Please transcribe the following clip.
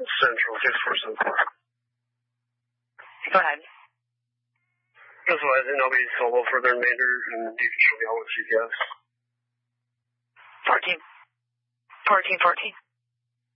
Central 6474. Go ahead. That's why then I'll be solo for the remainder, and you can show me all with GPS. 14.